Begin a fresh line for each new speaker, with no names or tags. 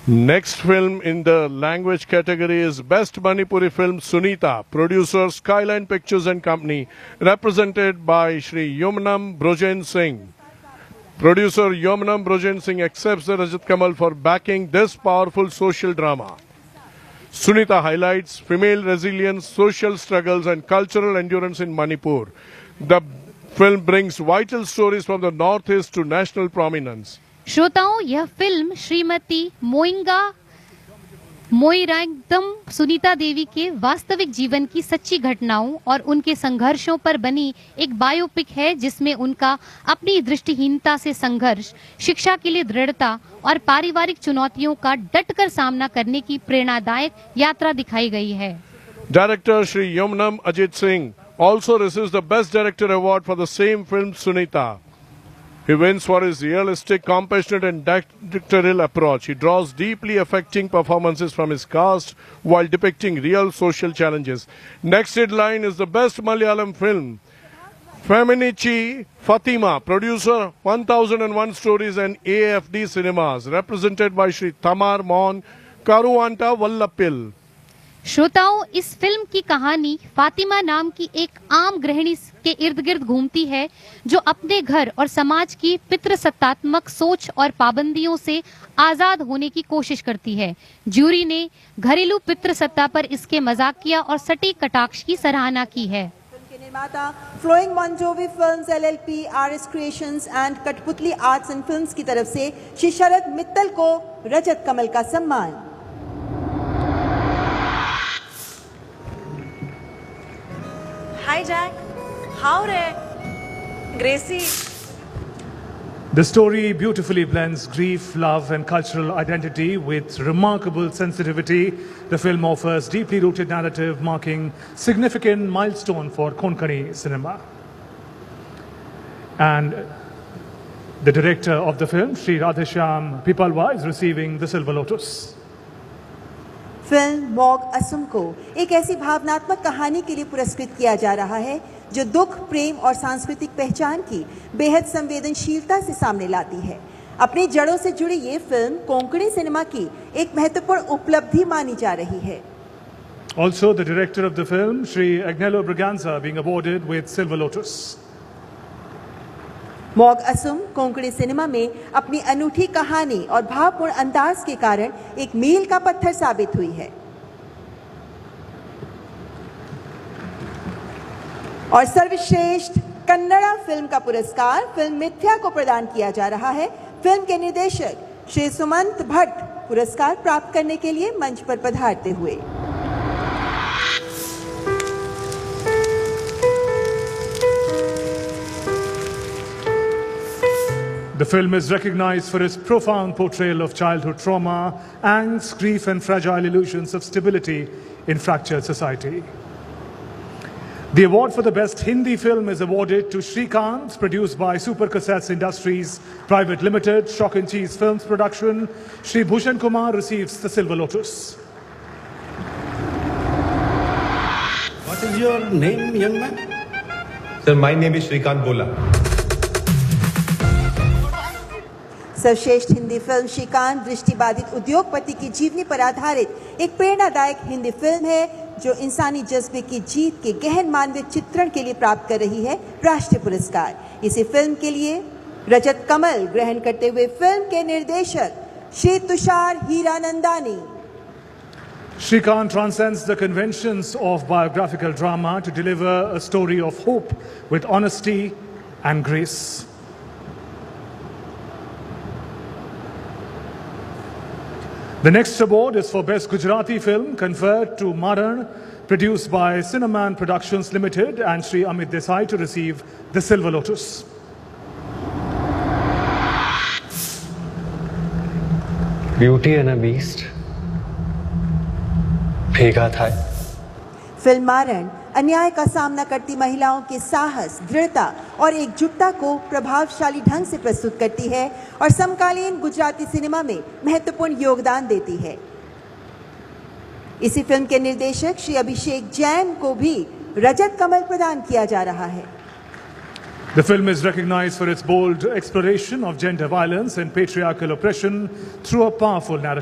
Next film in the language category is Best Manipuri Film Sunita, producer Skyline Pictures and Company, represented by Shri Yomnam Brojen Singh. Producer Yomnam Brojen Singh accepts the Rajat Kamal for backing this powerful social drama. Sunita highlights female resilience, social struggles and cultural endurance in Manipur. The film brings vital stories from the northeast to national prominence.
श्रोताओं, यह film Shrimati मोइरांगदम Sunita Devi के वास्तविक जीवन की सच्ची घटनाओं और उनके संघर्षों पर बनी एक बायोपिक है, जिसमें उनका अपनी दृष्टिहीनता से संघर्ष, शिक्षा के लिए दृढ़ता और पारिवारिक चुनौतियों का डटकर सामना करने की प्रेरणादायक यात्रा दिखाई गई है.
Director Shri Yomnam Ajit Singh also receives the Best Director Award for the same film Sunita. He wins for his realistic, compassionate and directorial approach. He draws deeply affecting performances from his cast while depicting real social challenges. Next in line is the Best Malayalam Film, Feminichi Fatima, producer 1001 Stories and AFD Cinemas, represented by Shri Tamar Mon Karuanta Vallapil.
श्रोताओं, इस film की कहानी फातिमा नाम की एक आम गृहिणी के इर्द गिर्द घूमती है, जो अपने घर और समाज की पितृसत्तात्मक सोच और पाबंदियों से आजाद होने की कोशिश करती है. ज्यूरी ने घरेलू पितृसत्ता पर इसके मजाकिया और सटीक कटाक्ष की सराहना की है.
फिल्म के निर्माता flowing मंजोवी films LLP, RS creations and कठपुतली आर्ट्स एंड फिल्म्स की तरफ से श्री शरद मित्तल को रजत कमल का सम्मान.
Hi Jack, how are Gracie?
The story beautifully blends grief, love and cultural identity with remarkable sensitivity. The film offers deeply rooted narrative marking significant milestone for Konkani cinema. And the director of the film, Shri Radheshyam Pipalwa, is receiving the Silver Lotus.
Film Mog Assam को एक ऐसी भावनात्मक कहानी के लिए पुरस्कृत किया जा रहा है जो दुख, प्रेम और सांस्कृतिक पहचान की बेहद संवेदनशीलता से सामने लाती है. अपनी जड़ों से जुड़ी ये फिल्म कोंकणी सिनेमा की एक महत्वपूर्ण उपलब्धि मानी जा रही है.
Also, the director of the film, Shri Agnello Braganza, being awarded with Silver Lotus.
Mog Assam Konkani cinema में अपनी अनूठी कहानी और भावपूर्ण अंदाज के कारण एक मील का पत्थर साबित हुई है. और सर्वश्रेष्ठ कन्नड़ा फिल्म का पुरस्कार फिल्म मिथ्या को प्रदान किया जा रहा है. फिल्म के निर्देशक श्री सुमंत भट्ट पुरस्कार प्राप्त करने के लिए मंच पर पधारते हुए.
The film is recognized for its profound portrayal of childhood trauma, angst, grief and fragile illusions of stability in fractured society. The award for the best Hindi film is awarded to Shrikant, produced by Super Cassettes Industries Private Limited, Shock and Cheese Films Production. Shri Bhushan Kumar receives the Silver Lotus.
What is your name, young man? Sir, my name is Shrikant Bola.
सर्वश्रेष्ठ Hindi film Shrikant दृष्टिबाधित उद्योगपति की जीवनी पर आधारित एक प्रेरणादायक Hindi film है, जो इंसानी जज्बे की जीत के गहन मानवीय चित्रण के लिए प्राप्त कर रही है राष्ट्रीय पुरस्कार. इसी फिल्म के लिए रजत कमल ग्रहण करते हुए फिल्म के निर्देशक Shri Tushar Hiranandani.
Shrikant transcends the conventions of biographical drama to deliver a story of hope with honesty and grace. The next award is for Best Gujarati Film, conferred to Maran, produced by Cineman Productions Limited, and Shri Amit Desai to receive the Silver Lotus.
Beauty and a Beast. भेगा था.
Film मारण अन्याय का सामना करती महिलाओं के साहस, दृढ़ता और एकजुटता को प्रभावशाली ढंग से प्रस्तुत करती है और समकालीन गुजराती सिनेमा में महत्वपूर्ण योगदान देती है. इसी फिल्म के निर्देशक श्री अभिषेक जैन को भी रजत कमल प्रदान किया जा रहा है.
The film is recognized for its bold exploration of gender violence and patriarchal oppression through a powerful narrative.